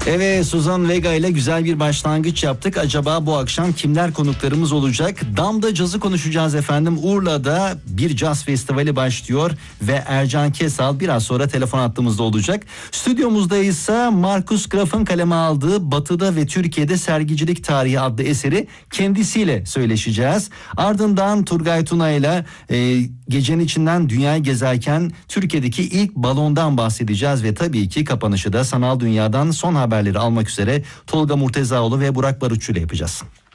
Evet, Suzan Vega ile güzel bir başlangıç yaptık. Acaba bu akşam kimler konuklarımız olacak? Damda Caz'ı konuşacağız efendim. Urla'da bir caz festivali başlıyor ve Ercan Kesal biraz sonra telefon hattımızda olacak. Stüdyomuzda ise Markus Graf'ın kaleme aldığı Batı'da ve Türkiye'de Sergicilik Tarihi adlı eseri kendisiyle söyleşeceğiz. Ardından Turgay Tuna ile gecenin içinden dünyayı gezerken Türkiye'deki ilk balondan bahsedeceğiz ve tabii ki kapanışı da sanal dünyadan son haberleri almak üzere Tolga Murtezaoğlu ve Burak Barutçu ile yapacağız.